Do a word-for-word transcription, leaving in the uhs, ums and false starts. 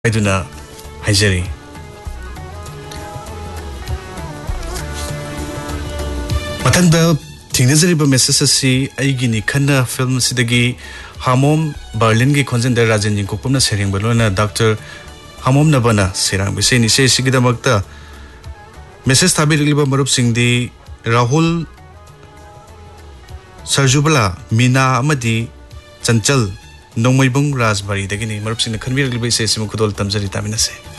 हाइदुना हाइजरी मथंग थिंगनजरीब message असी आइगिनी Khanna film सिदगी हामोम Berlin की खोंजन दर राजन जिंकोपमना Tsering बलोना doctor हामोम नबना Sairang बिसे निसे सिगिदमक्ता मेसेज थाबिरलिबा मरुप सिंगदी राहुल सरजुबला मीना अमदी चंचल नोंमैबुंग राजबारी दगिनी मरुप सिंग खनबिरलिबा इसे सिम खुदोल तमजरी तामिनसे।